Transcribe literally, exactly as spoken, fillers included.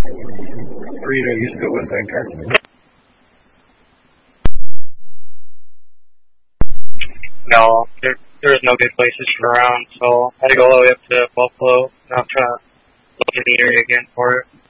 Burrito used to go with Anchor. No, there there was no good places around, so I had to go all the way up to Buffalo. And I'm trying to look in the area again for it.